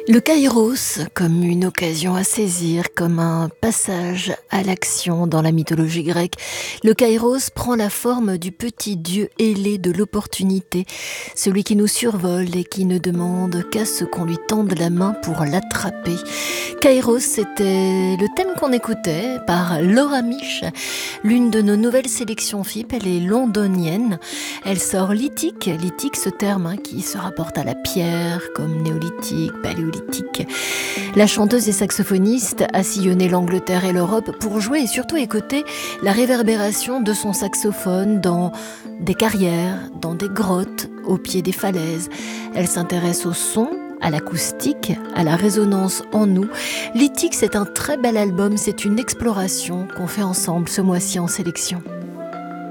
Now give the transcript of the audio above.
Le Kairos comme une occasion à saisir, comme un passage à l'action dans la mythologie grecque. Le Kairos prend la forme du petit dieu ailé de l'opportunité, celui qui nous survole et qui ne demande qu'à ce qu'on lui tende la main pour l'attraper. Kairos, c'était le thème qu'on écoutait par Laura Mich, l'une de nos nouvelles sélections FIP. Elle est londonienne, elle sort lithique, ce terme qui se rapporte à la pierre comme néolithique, paléolithique. La chanteuse et saxophoniste a sillonné l'Angleterre et l'Europe pour jouer et surtout écouter la réverbération de son saxophone dans des carrières, dans des grottes, au pied des falaises. Elle s'intéresse au son, à l'acoustique, à la résonance en nous. Lithique, c'est un très bel album, c'est une exploration qu'on fait ensemble ce mois-ci en sélection.